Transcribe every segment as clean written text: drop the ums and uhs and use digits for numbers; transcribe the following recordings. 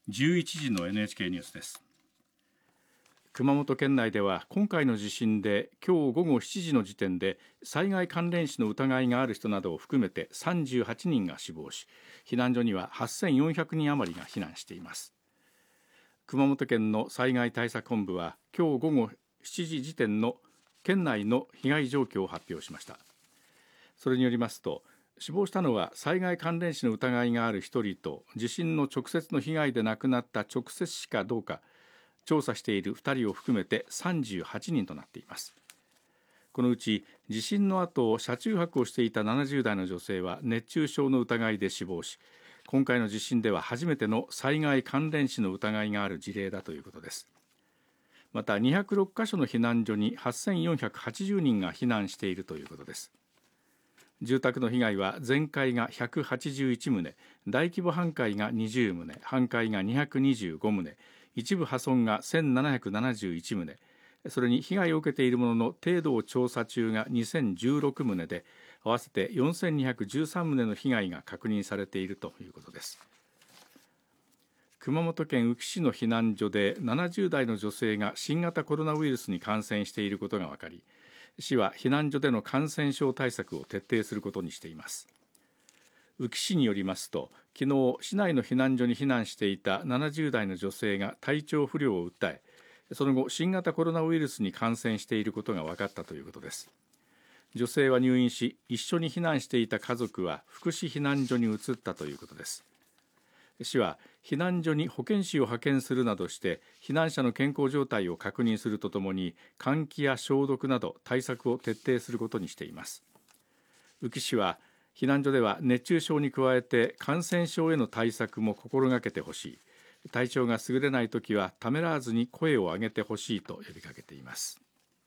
11時の NHK ニュースです。 熊本県内では今回の地震で今日午後7時の時点で災害関連死の疑いがある人などを含めて38人が死亡し、避難所には8400人余りが避難しています。熊本県の災害対策本部は今日午後7時時点の県内の被害状況を発表しました。それによりますと、死亡したのは災害関連死の疑いがある1人と地震の直接の被害で亡くなった直接死かどうか調査している2人を含めて38人となっています。このうち地震の後車中泊をしていた70代の女性は熱中症の疑いで死亡し、今回の地震では初めての災害関連死の疑いがある事例だということです。また206カ所の避難所に8480人が避難しているということです。住宅の被害は全壊が181棟、大規模半壊が20棟、半壊が225棟、一部破損が1771棟、それに被害を受けているものの程度を調査中が2016棟で、合わせて4213棟の被害が確認されているということです。熊本県宇城市の避難所で70代の女性が新型コロナウイルスに感染していることが分かり、市は避難所での感染症対策を徹底することにしています。宇城市によりますと、昨日市内の避難所に避難していた70代の女性が体調不良を訴え、その後新型コロナウイルスに感染していることが分かったということです。女性は入院し、一緒に避難していた家族は福祉避難所に移ったということです。市は避難所に保健師を派遣するなどして避難者の健康状態を確認するとともに、換気や消毒など対策を徹底することにしています。宇城市は避難所では熱中症に加えて感染症への対策も心がけてほしい、体調が優れないときはためらわずに声を上げてほしいと呼びかけています。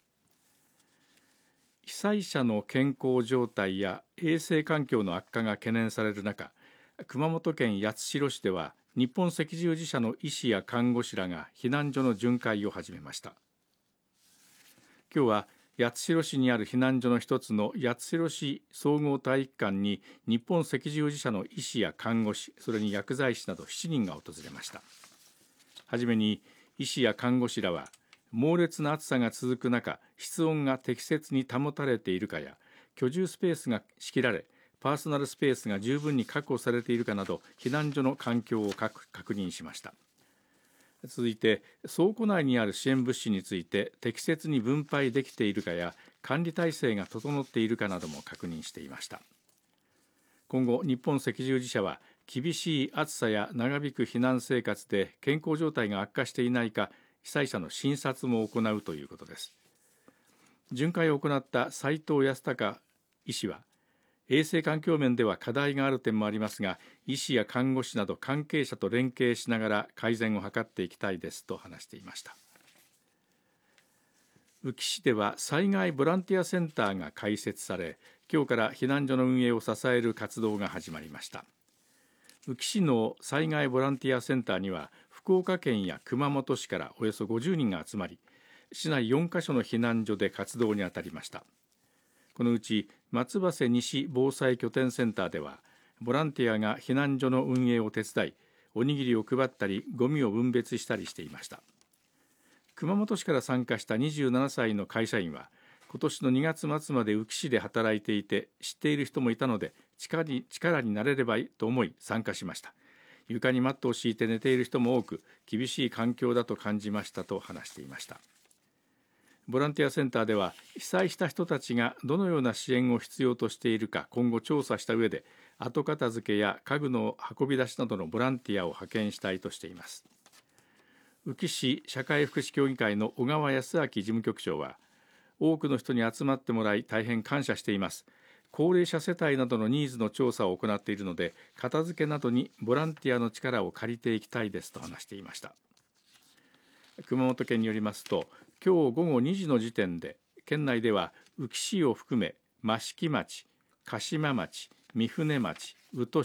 被災者の健康状態や衛生環境の悪化が懸念される中、熊本県八代市では日本赤十字社の医師や看護師らが避難所の巡回を始めました。今日は八代市にある避難所の一つの八代市総合体育館に日本赤十字社の医師や看護師、それに薬剤師など7人が訪れました。はじめに医師や看護師らは、猛烈な暑さが続く中、室温が適切に保たれているかや、居住スペースが仕切られパーソナルスペースが十分に確保されているかなど避難所の環境を確認しました。続いて倉庫内にある支援物資について適切に分配できているかや管理体制が整っているかなども確認していました。今後日本赤十字社は厳しい暑さや長引く避難生活で健康状態が悪化していないか被災者の診察も行うということです。巡回を行った斉藤康隆医師は、衛生環境面では課題がある点もありますが、医師や看護師など関係者と連携しながら改善を図っていきたいですと話していました。宇城市では災害ボランティアセンターが開設され、今日から避難所の運営を支える活動が始まりました。宇城市の災害ボランティアセンターには福岡県や熊本市からおよそ50人が集まり、市内4カ所の避難所で活動に当たりました。このうち松葉瀬西防災拠点センターでは、ボランティアが避難所の運営を手伝い、おにぎりを配ったりゴミを分別したりしていました。熊本市から参加した27歳の会社員は、今年の2月末まで宇城市で働いていて知っている人もいたので力になれればいいと思い参加しました。床にマットを敷いて寝ている人も多く厳しい環境だと感じましたと話していました。ボランティアセンターでは被災した人たちがどのような支援を必要としているか今後調査した上で、後片付けや家具の運び出しなどのボランティアを派遣したいとしています。宇城市社会福祉協議会の小川康明事務局長は、多くの人に集まってもらい大変感謝しています。高齢者世帯などのニーズの調査を行っているので、片付けなどにボランティアの力を借りていきたいですと話していました。熊本県によりますと、今日午後2時の時点で県内では宇城市を含め益城町、嘉島町、御船町、宇土